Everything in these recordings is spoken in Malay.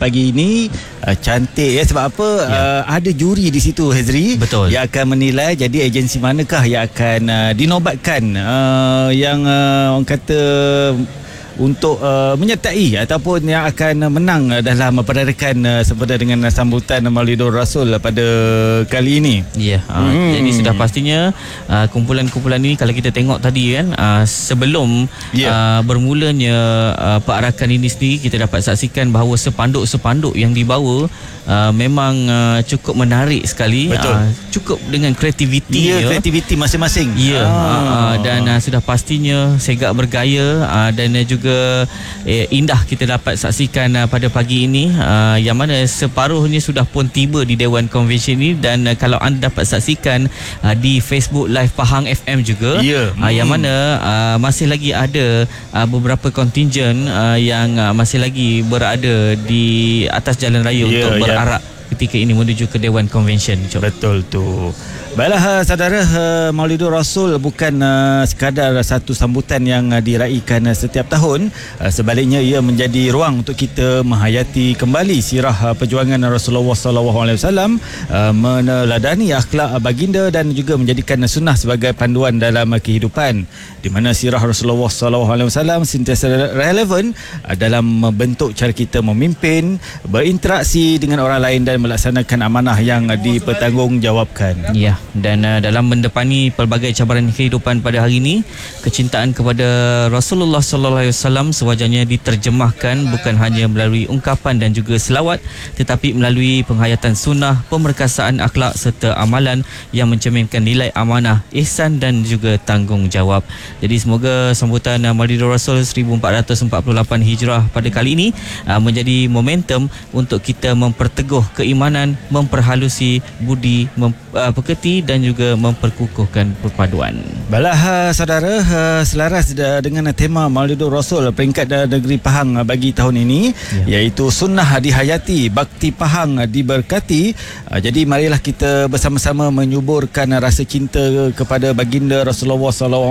pagi ini cantik ya. Sebab apa? Ada juri di situ, Hazri. Betul. Yang akan menilai jadi agensi manakah yang akan dinobatkan yang orang kata untuk menyertai ataupun yang akan menang dalam perarakan sempena dengan sambutan Maulidur Rasul pada kali ini. Ya, jadi sudah pastinya kumpulan-kumpulan ini kalau kita tengok tadi kan, sebelum bermulanya perarakan ini sendiri, kita dapat saksikan bahawa sepanduk-sepanduk yang dibawa memang cukup menarik sekali. Cukup dengan kreativiti kreativiti masing-masing. Dan sudah pastinya segak bergaya dan juga indah kita dapat saksikan pada pagi ini, yang mana separuhnya sudah pun tiba di Dewan Konvensyen ini. Dan kalau anda dapat saksikan di Facebook Live Pahang FM juga, yang mana masih lagi ada beberapa kontingen yang masih lagi berada di atas jalan raya untuk berarak ketika ini menuju ke Dewan Konvensyen. Betul tu. Baiklah saudara, Maulidur Rasul bukan sekadar satu sambutan yang diraikan setiap tahun. Sebaliknya ia menjadi ruang untuk kita menghayati kembali sirah perjuangan Rasulullah SAW, meneladani akhlak baginda dan juga menjadikan sunnah sebagai panduan dalam kehidupan, di mana sirah Rasulullah SAW sentiasa relevan dalam membentuk cara kita memimpin, berinteraksi dengan orang lain dan melaksanakan amanah yang dipertanggungjawabkan. Ya. Dan dalam mendepani pelbagai cabaran kehidupan pada hari ini, kecintaan kepada Rasulullah sallallahu alaihi wasallam sewajarnya diterjemahkan bukan hanya melalui ungkapan dan juga selawat, tetapi melalui penghayatan sunnah, pemerkasaan akhlak serta amalan yang mencerminkan nilai amanah, ihsan dan juga tanggungjawab. Jadi semoga sambutan Maulidur Rasul 1448 Hijrah pada kali ini menjadi momentum untuk kita memperteguh keimanan, memperhalusi budi pekerti dan juga memperkukuhkan perpaduan. Baiklah saudara, selaras dengan tema Maulidur Rasul peringkat negeri Pahang bagi tahun ini, iaitu sunnah dihayati, bakti Pahang diberkati. Jadi marilah kita bersama-sama menyuburkan rasa cinta kepada baginda Rasulullah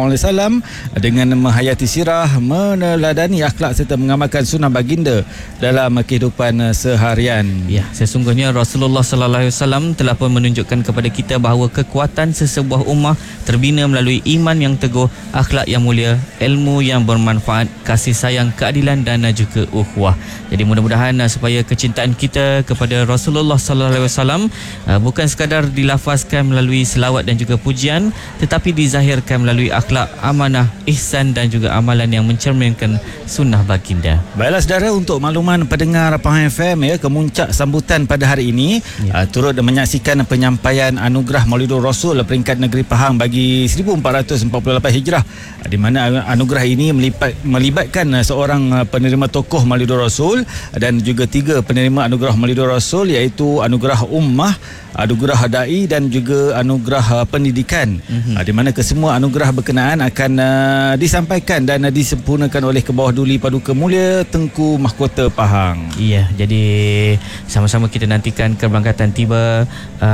SAW dengan menghayati sirah, meneladani akhlak serta mengamalkan sunnah baginda dalam kehidupan seharian. Ya, sesungguhnya Rasulullah SAW telah pun menunjukkan kepada kita bahawa kekuatan sesebuah ummah terbina melalui iman yang teguh, akhlak yang mulia, ilmu yang bermanfaat, kasih sayang, keadilan dan juga ukhuwah. Jadi mudah-mudahan supaya kecintaan kita kepada Rasulullah sallallahu alaihi wasallam bukan sekadar dilafazkan melalui selawat dan juga pujian, tetapi dizahirkan melalui akhlak, amanah, ihsan dan juga amalan yang mencerminkan sunnah baginda. Baiklah saudara, untuk makluman pendengar Pahang FM, kemuncak sambutan pada hari ini turut menyaksikan penyampaian anugerah Maulidur Rasul peringkat negeri Pahang bagi 1448 Hijrah, di mana anugerah ini melibatkan seorang penerima tokoh Maulidur Rasul dan juga 3 penerima anugerah Maulidur Rasul, iaitu anugerah ummah, anugerah dai dan juga anugerah pendidikan, di mana kesemua anugerah berkenaan akan disampaikan dan disempurnakan oleh Kebawah Duli Paduka Mulia Tengku Mahkota Pahang. Ya, jadi sama-sama kita nantikan keberangkatan tiba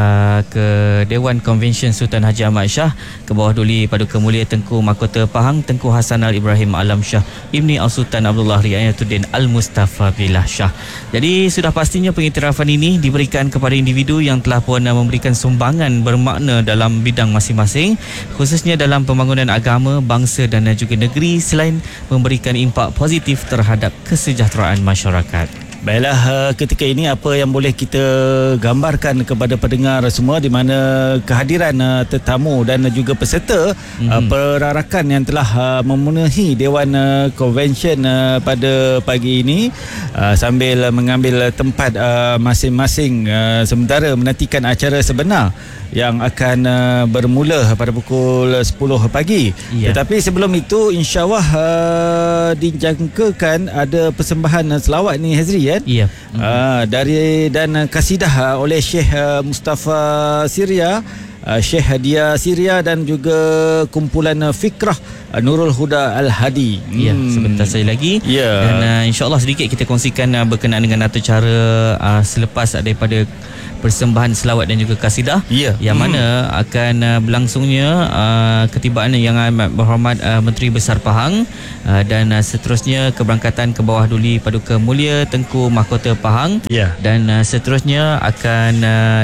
ke Dewan Konvensyen Sultan Haji Ahmad Shah, Kebawah Duli Paduka Mulia Tengku Mahkota Pahang Tengku Hasan Al-Ibrahim Alam Shah Ibni Al-Sultan Abdullah Riayatuddin Al-Mustafa Billah Shah. Jadi sudah pastinya pengiktirafan ini diberikan kepada individu yang telah pun memberikan sumbangan bermakna dalam bidang masing-masing, khususnya dalam pembangunan agama, bangsa dan juga negeri, selain memberikan impak positif terhadap kesejahteraan masyarakat. Baiklah, ketika ini apa yang boleh kita gambarkan kepada pendengar semua, di mana kehadiran tetamu dan juga peserta perarakan yang telah memenuhi Dewan Konvensyen pada pagi ini sambil mengambil tempat masing-masing sementara menantikan acara sebenar yang akan bermula pada pukul 10 pagi. Tetapi sebelum itu, insya-Allah dijangkakan ada persembahan selawat ni, Hazri, kan? Dari dan kasidah oleh Syekh Mustafa Syria, Syekh Dia Syria dan juga kumpulan fikrah Nurul Huda Al-Hadi. Ya, sebentar saja lagi. Ya. Dan insya-Allah sedikit kita kongsikan berkenaan dengan tata cara selepas daripada persembahan selawat dan juga kasidah, yang mana akan berlangsungnya ketibaan Yang Amat Berhormat Menteri Besar Pahang, dan seterusnya keberangkatan ke bawah duli Paduka Mulia Tengku Mahkota Pahang, dan seterusnya akan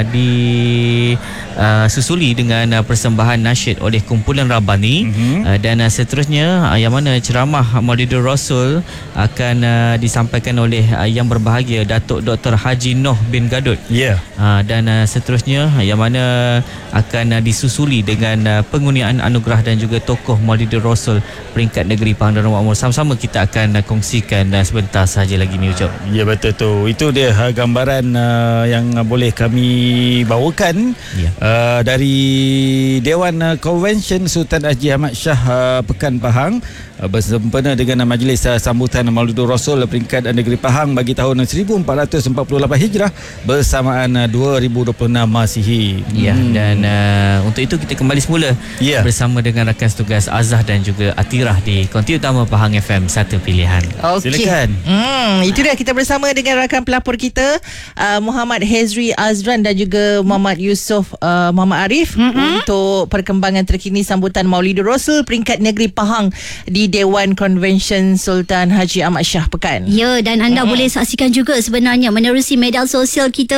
disusuli dengan persembahan nasyid oleh kumpulan Rabbani, dan seterusnya yang mana ceramah Maulidur Rasul akan disampaikan oleh Yang Berbahagia Datuk Dr. Haji Noh bin Gadut. Dan seterusnya yang mana akan disusuli dengan pengurniaan anugerah dan juga tokoh Maulidur Rasul peringkat negeri Pahang Darul Makmur. Sama-sama kita akan kongsikan sebentar saja lagi ni, Ucap. Ya, betul tu. Itu dia gambaran yang boleh kami bawakan dari Dewan Konvensyen Sultan Haji Ahmad Shah Pekan Pahang bersempena dengan majlis sambutan Maulidur Rasul peringkat negeri Pahang bagi tahun 1448 Hijrah bersamaan 2026 Masihi. Dan untuk itu kita kembali semula bersama dengan rakan setugas Azah dan juga Atirah di Konti Utama Pahang FM, satu pilihan. Silakan. Itu dia, kita bersama dengan rakan pelapor kita Muhammad Hezri Azran dan juga Muhammad Yusof Muhammad Arif untuk perkembangan terkini sambutan Maulidur Rasul peringkat negeri Pahang di Dewan Konvensyen Sultan Haji Ahmad Shah Pekan. Ya, dan anda boleh saksikan juga sebenarnya menerusi media sosial kita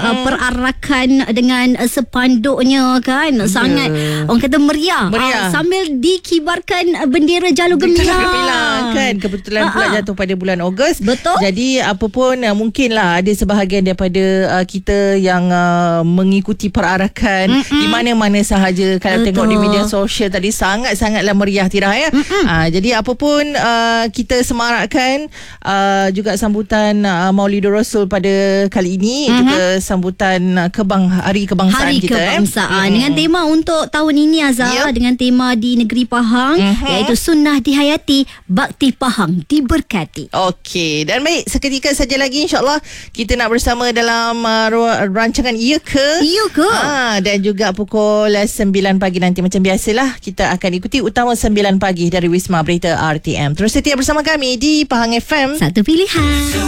perarakan dengan sepanduknya kan. Sangat orang kata meriah. Sambil dikibarkan bendera Jalur Gemilang kan. Kebetulan pula jatuh pada bulan Ogos. Betul. Jadi apa pun mungkinlah ada sebahagian daripada kita yang mengikuti perarakan di mana-mana sahaja. Kalau tengok di media sosial tadi sangat-sangatlah meriah, Tirah ya. Jadi apa pun kita semarakkan juga sambutan Maulidur Rasul pada kali ini, juga sambutan Hari Kebangsaan kita. Hari Kebangsaan dengan tema untuk tahun ini, Azhar, dengan tema di negeri Pahang, iaitu Sunnah Dihayati, Bakti Pahang Diberkati. Okey, dan baik, seketika saja lagi insya-Allah kita nak bersama dalam rancangan Ya Ke? Dan juga pukul 9 pagi nanti macam biasalah kita akan ikuti Utama 9 pagi dari Wisma Berita RTM. Terus setia bersama kami di Pahang FM, satu pilihan.